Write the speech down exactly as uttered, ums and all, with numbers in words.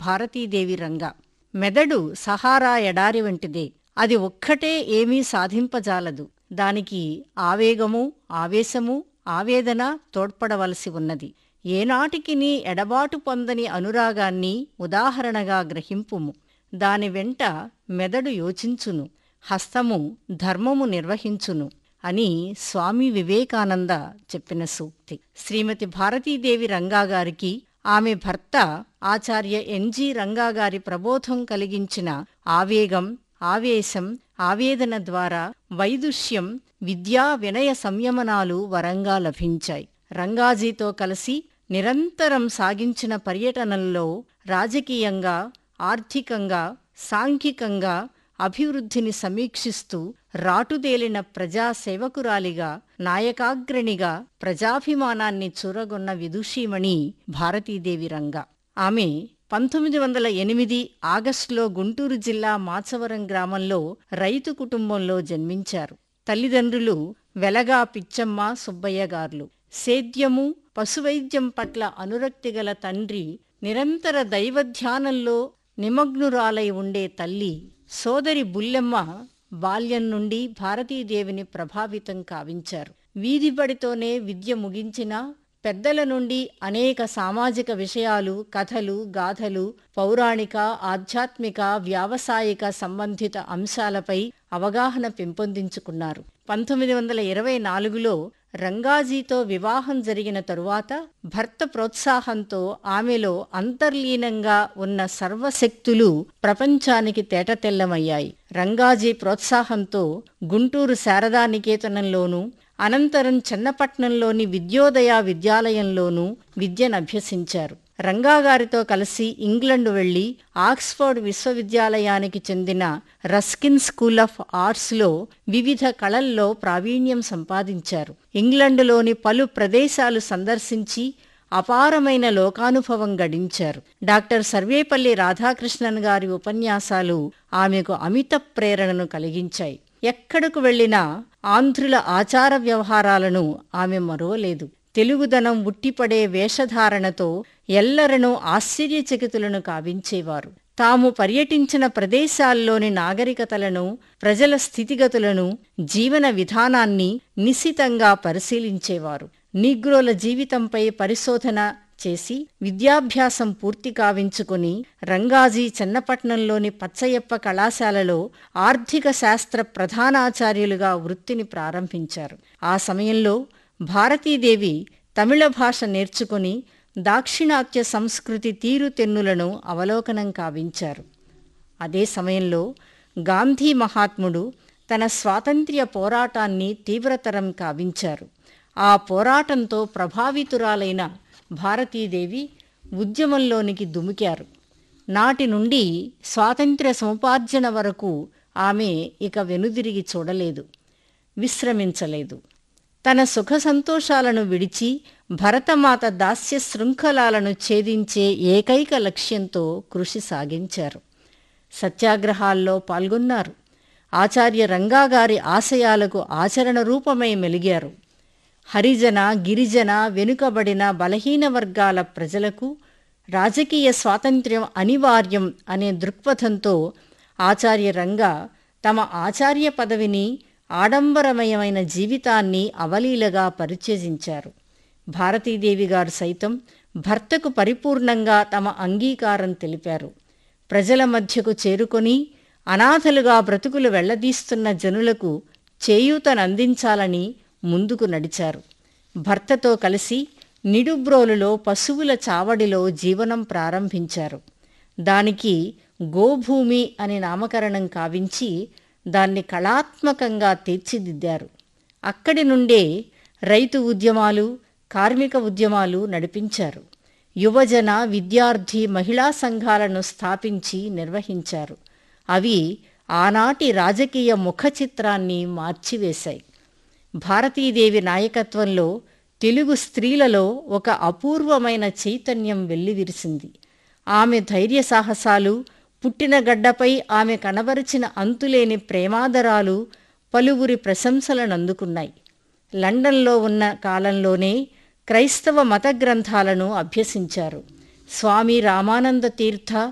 భారతీదేవి రంగా. మెదడు సహారా ఎడారి వంటిదే. అది ఒక్కటే ఏమీ సాధింపజాలదు. దానికి ఆవేగము, ఆవేశము, ఆవేదన తోడ్పడవలసి ఉన్నది. ఏనాటికినీ ఎడబాటు పొందని అనురాగాన్ని ఉదాహరణగా గ్రహింపుము. దాని వెంట మెదడు యోచించును, హస్తము ధర్మము నిర్వహించును అని స్వామి వివేకానంద చెప్పిన సూక్తి. శ్రీమతి భారతీదేవి రంగాగారికి ఆమె భర్త ఆచార్య ఎన్జి రంగాగారి ప్రబోధం కలిగించిన ఆవేగం, ఆవేశం, ఆవేదన ద్వారా వైదుష్యం, విద్యా వినయ సంయమనాలు వరంగా లభించాయి. రంగాజీతో కలిసి నిరంతరం సాగించిన పర్యటనల్లో రాజకీయంగా, ఆర్థికంగా, సాంఘికంగా అభివృద్ధిని సమీక్షిస్తూ రాటుదేలిన ప్రజాసేవకురాలిగా, నాయకాగ్రణిగా ప్రజాభిమానాన్ని చూరగొన్న విదుషీమణి భారతీదేవి రంగా. ఆమె పంతొమ్మిది వందల ఎనిమిది ఆగస్టులో గుంటూరు జిల్లా మాచవరం గ్రామంలో రైతు కుటుంబంలో జన్మించారు. తల్లిదండ్రులు వెలగా పిచ్చమ్మ, సుబ్బయ్య గార్లు. సేద్యము, పశువైద్యం పట్ల అనురక్తి గల తండ్రి, నిరంతర దైవధ్యానంలో నిమగ్నురాలై ఉండే తల్లి సోదరి బుల్లెమ్మ బాల్యం నుండి భారతీదేవిని ప్రభావితం కావించారు. వీధిబడితోనే విద్య ముగించిన పెద్దల నుండి అనేక సామాజిక విషయాలు, కథలు, గాథలు, పౌరాణిక, ఆధ్యాత్మిక, వ్యావసాయిక సంబంధిత అంశాలపై అవగాహన పెంపొందించుకున్నారు. పంతొమ్మిది వందల ఇరవై నాలుగులో రంగాజీతో వివాహం జరిగిన తరువాత భర్త ప్రోత్సాహంతో ఆమెలో అంతర్లీనంగా ఉన్న సర్వశక్తులు ప్రపంచానికి తేటతెల్లమయ్యాయి. రంగాజీ ప్రోత్సాహంతో గుంటూరు శారదానికేతనంలోనూ, అనంతరం చెన్నపట్నంలోని విద్యోదయ విద్యాలయంలోనూ విద్యనభ్యసించారు. రంగాగారితో కలిసి ఇంగ్లండు వెళ్లి ఆక్స్ఫర్డ్ విశ్వవిద్యాలయానికి చెందిన రస్కిన్ స్కూల్ ఆఫ్ ఆర్ట్స్లో వివిధ కళల్లో ప్రావీణ్యం సంపాదించారు. ఇంగ్లండులోని పలు ప్రదేశాలు సందర్శించి అపారమైన లోకానుభవం గడించారు. డాక్టర్ సర్వేపల్లి రాధాకృష్ణన్ గారి ఉపన్యాసాలు ఆమెకు అమిత ప్రేరణను కలిగించాయి. ఎక్కడకు వెళ్లినా ఆంధ్రుల ఆచార వ్యవహారాలను ఆమె మరోలేదు. తెలుగుదనం ఉట్టిపడే వేషధారణతో ఎల్లరనూ ఆశ్చర్యచకితులను కావించేవారు. తాము పర్యటించిన ప్రదేశాల్లోని నాగరికతలను, ప్రజల స్థితిగతులను, జీవన విధానాన్ని నిశితంగా పరిశీలించేవారు. నీగ్రోల జీవితంపై పరిశోధన చేసి విద్యాభ్యాసం పూర్తి కావించుకుని రంగాజీ చెన్నపట్నంలోని పచ్చయ్యప్ప కళాశాలలో ఆర్థిక శాస్త్ర ప్రధానాచార్యులుగా వృత్తిని ప్రారంభించారు. ఆ సమయంలో భారతీదేవి తమిళ భాష నేర్చుకుని దాక్షిణాత్య సంస్కృతి తీరుతెన్నులను అవలోకనం కావించారు. అదే సమయంలో గాంధీ మహాత్ముడు తన స్వాతంత్ర్య పోరాటాన్ని తీవ్రతరం కావించారు. ఆ పోరాటంతో ప్రభావితురాలైన భారతీదేవి ఉద్యమంలోనికి దుమికారు. నాటి నుండి స్వాతంత్ర్య సముపార్జన వరకు ఆమె ఇక వెనుదిరిగి చూడలేదు, విశ్రమించలేదు. తన సుఖ సంతోషాలను విడిచి భరతమాత దాస్య శృంఖలాలను ఛేదించే ఏకైక లక్ష్యంతో కృషి సాగించారు. సత్యాగ్రహాల్లో పాల్గొన్నారు. ఆచార్య రంగాగారి ఆశయాలకు ఆచరణ రూపమై మెలిగారు. హరిజన, గిరిజన, వెనుకబడిన బలహీన వర్గాల ప్రజలకు రాజకీయ స్వాతంత్ర్యం అనివార్యం అనే దృక్పథంతో ఆచార్య రంగా తమ ఆచార్య పదవిని, ఆడంబరమయమైన జీవితాన్ని అవలీలగా పరిత్యజించారు. భారతీదేవి గారు సైతం భర్తకు పరిపూర్ణంగా తమ అంగీకారం తెలిపారు. ప్రజల మధ్యకు చేరుకొని అనాథలుగా బ్రతుకులు వెళ్లదీస్తున్న జనులకు చేయూతనందించాలని ముందుకు నడిచారు. భర్తతో కలిసి నిడుబ్రోలులో పశువుల చావడిలో జీవనం ప్రారంభించారు. దానికి గోభూమి అని నామకరణం కావించి దాన్ని కళాత్మకంగా తీర్చిదిద్దారు. అక్కడి నుండే రైతు ఉద్యమాలు, కార్మిక ఉద్యమాలు నడిపించారు. యువజన, విద్యార్థి, మహిళా సంఘాలను స్థాపించి నిర్వహించారు. అవి ఆనాటి రాజకీయ ముఖ చిత్రాన్ని మార్చివేశాయి. భారతీదేవి నాయకత్వంలో తెలుగు స్త్రీలలో ఒక అపూర్వమైన చైతన్యం వెల్లివిరిసింది. ఆమె ధైర్య సాహసాలు, పుట్టిన గడ్డపై ఆమె కనబరిచిన అంతులేని ప్రేమాదరాలు పలువురి ప్రశంసలనందుకున్నాయి. లండన్లో ఉన్న కాలంలోనే క్రైస్తవ మత గ్రంథాలను అభ్యసించారు. స్వామి రామానంద తీర్థ